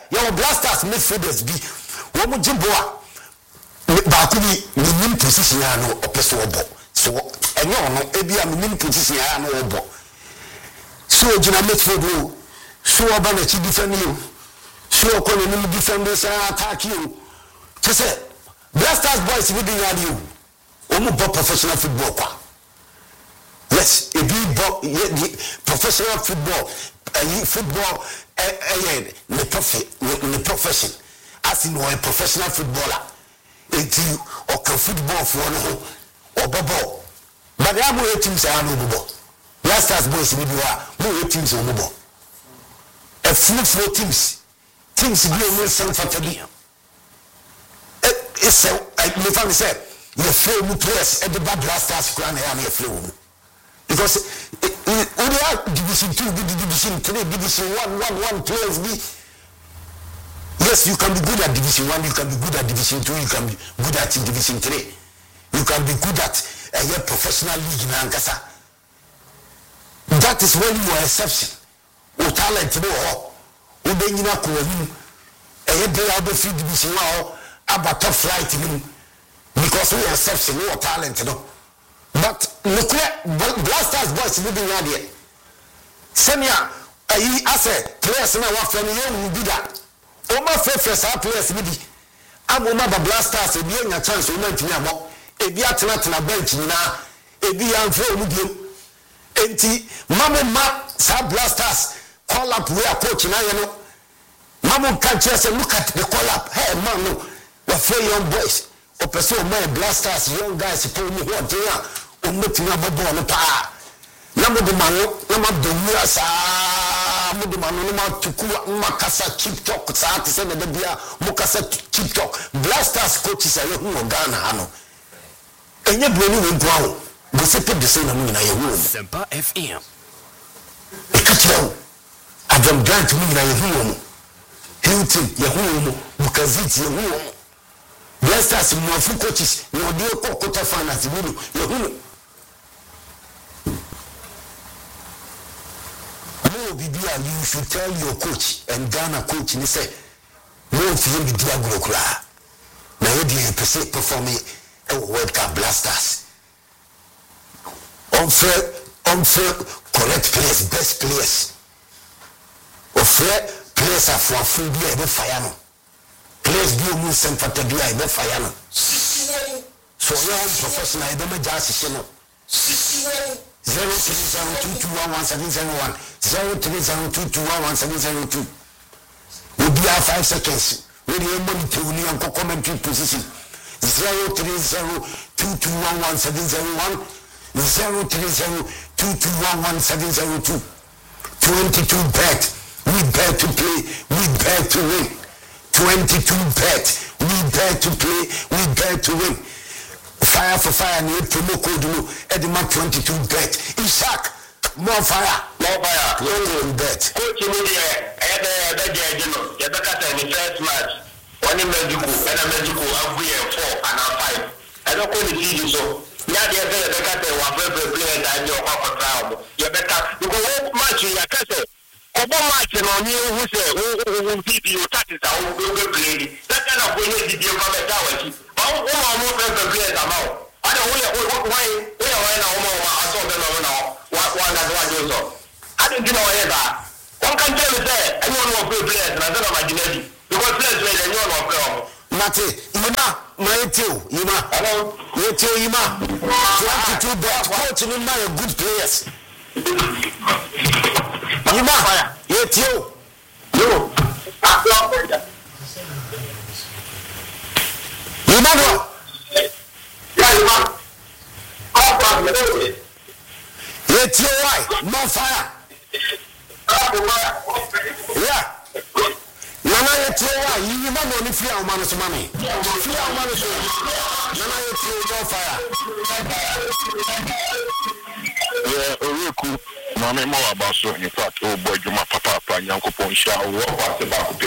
your blasters midfielders be wo mo jimboa ba ku ni nim position ya no opeso obo so enye ono ebi am nim position ya no obo so jina midfield o so oba na chi defend you so ko ni nim defenders attack you to say blasters boys we dey yard you o mo professional football kwa yes a big professional football football the profession as in a professional footballer until or football for no or bubble but there are more teams are no bubble blasters boys we do more teams on bubble a full teams be no some fatally it's a me family said you flow mu players at the blasters crown am you flow because we are division 2 division 3 division 1 players be yes you can be good at division 1 you can be good at division 2 you can be good at division 3 you can be good at a professional league na ankasa that is when you are exception o talent no o be nyina ko anim e dey out of division 1 about top flight ni because we are exception we are talent no but look at blasters boys we be here senior ayi asset players na wa from you be that o ma first players we be amoma ba blasters e bi anya chance o ma ntimi abo e bi atena bench ni na e bi anfo mu biem enti mama sa blasters call up we coach na ye no mama can just look at the call up hey man no we for young boys o person my blasters young guys for me what they are o metina bobo no pa na mo de mano na ma do mu asa mo de mano no ma tuku ma kasa TikTok sa te se na bia mo kasa TikTok blasters coaches aye hu Ghana ha no enye broni we gwa go se pe de se na mu na ye hu Sempa FM ekatro Adam Grant mu na ye hu mo Hilton ye hu mo Bukaziti ye hu mo blasters mo fu coaches no de ko quarter finals ye hu Bibia, you should tell your coach and Ghana coach and say, no feeling the Diagro Kura. Now you performing a World Cup blasters. Unfair, correct players, best players. Unfair players are for free beer, the fire. Players do move some for the beer, the fire. So you're professional, I don't just 03022111701 03022111702 will be our 5 seconds. We will monitor the commentary position 03022111701 03022111702 22 bet. We bet to play, we bet to win. 22 bet. We bet to play, we bet to win. Fire for fire and promo code no Edema 22 bet. Isaac, more fire. More bet. Coach Media, you the first match. One in Mexico, and a Mexico, and 4 and 5. I don't call it easy so. Now they are the Cata, one player that you're off a crowd. You better, you go home match in your Cata. Obo match on you who say, who beat you, taxes, I will go play. That kind of way you did your mother. I don't know ever. One can tell me that anyone will play players and I don't imagine because players play and anyone will play. Mate, Ima. Hello. 22 bet. Coach in my good players. Ima. More fire. Yeah. Nana you remember only free our money. Free our money. Nana more fire. Yeah, real cool. Mama more about so in fact, oh boy, you my papa, Yanko Ponsha,